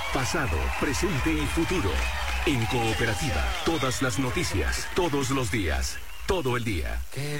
pasado, presente y futuro. En Cooperativa, todas las noticias, todos los días, todo el día.